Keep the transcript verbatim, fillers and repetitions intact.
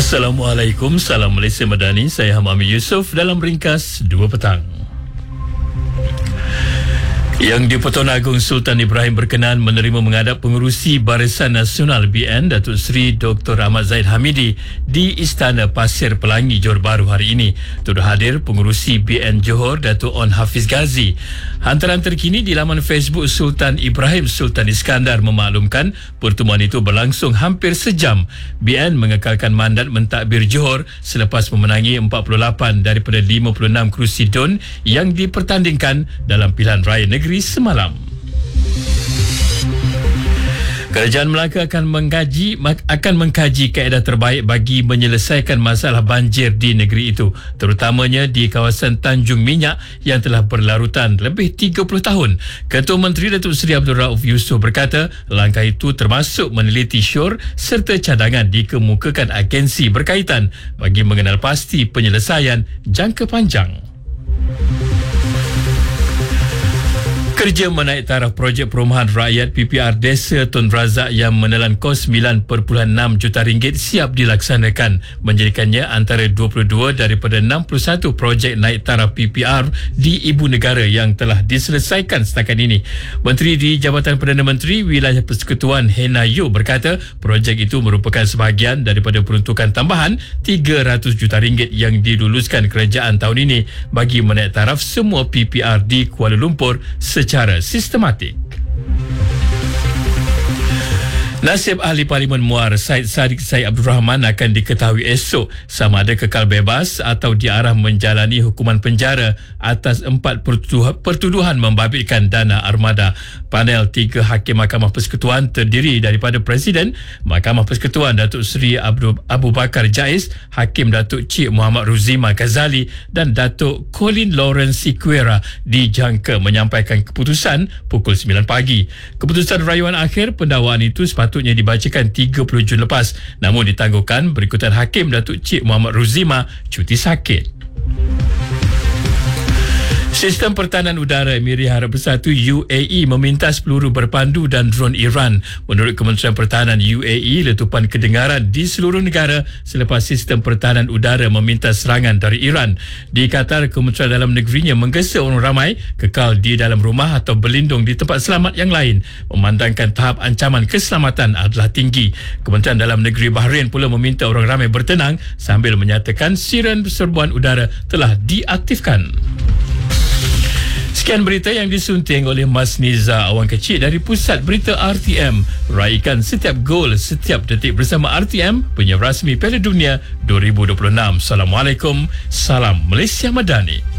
Assalamualaikum, salam Malaysia Madani. Saya Hamami Yusof dalam ringkas dua petang. Yang di-Pertuan Agong Sultan Ibrahim berkenan menerima menghadap pengerusi Barisan Nasional B N Datuk Seri Doktor Ahmad Zahid Hamidi di Istana Pasir Pelangi, Johor Bahru hari ini. Turut hadir pengerusi B N Johor Datuk On Hafiz Ghazi. Hantaran terkini di laman Facebook Sultan Ibrahim Sultan Iskandar memaklumkan pertemuan itu berlangsung hampir sejam. B N mengekalkan mandat mentadbir Johor selepas memenangi empat puluh lapan daripada lima puluh enam kerusi D U N yang dipertandingkan dalam pilihan raya negeri semalam. Kerajaan Melaka akan mengkaji akan mengkaji kaedah terbaik bagi menyelesaikan masalah banjir di negeri itu, terutamanya di kawasan Tanjung Minyak yang telah berlarutan lebih tiga puluh tahun. Ketua Menteri Datuk Seri Abdul Rauf Yusof berkata, langkah itu termasuk meneliti syur serta cadangan dikemukakan agensi berkaitan bagi mengenal pasti penyelesaian jangka panjang. Kerja menaik taraf projek perumahan rakyat P P R Desa Tun Razak yang menelan kos sembilan perpuluhan enam juta ringgit siap dilaksanakan, menjadikannya antara dua puluh dua daripada enam puluh satu projek naik taraf P P R di ibu negara yang telah diselesaikan setakat ini. Menteri di Jabatan Perdana Menteri Wilayah Persekutuan Hena Yu berkata projek itu merupakan sebahagian daripada peruntukan tambahan tiga ratus juta ringgit yang diluluskan kerajaan tahun ini bagi menaik taraf semua P P R di Kuala Lumpur secara secara sistematik. Nasib Ahli Parlimen Muar Syed Saddiq Syed Abdul Rahman akan diketahui esok sama ada kekal bebas atau diarah menjalani hukuman penjara atas empat pertuduhan membabitkan dana armada. Panel tiga Hakim Mahkamah Persekutuan terdiri daripada Presiden Mahkamah Persekutuan Datuk Seri Abu, Abu Bakar Jais, Hakim Datuk Cik Muhammad Ruzima Ghazali dan Datuk Colin Lawrence Siqueira dijangka menyampaikan keputusan pukul sembilan pagi. Keputusan rayuan akhir pendakwaan itu sepatutnya Sepatutnya dibacakan tiga puluh Jun lepas, namun ditangguhkan berikutan Hakim Datuk Cik Muhammad Ruzima cuti sakit. Sistem Pertahanan Udara Emirat Arab Bersatu U A E memintas peluru berpandu dan dron Iran. Menurut Kementerian Pertahanan U A E, letupan kedengaran di seluruh negara selepas Sistem Pertahanan Udara meminta serangan dari Iran. Di Qatar, Kementerian Dalam Negerinya menggesa orang ramai kekal di dalam rumah atau berlindung di tempat selamat yang lain, memandangkan tahap ancaman keselamatan adalah tinggi. Kementerian Dalam Negeri Bahrain pula meminta orang ramai bertenang sambil menyatakan siren serbuan udara telah diaktifkan. Sekian berita yang disunting oleh Mas Niza Awan Kecil dari Pusat Berita R T M. Raikan setiap gol, setiap detik bersama R T M, penyiar rasmi Piala Dunia dua ribu dua puluh enam. Assalamualaikum, salam Malaysia Madani.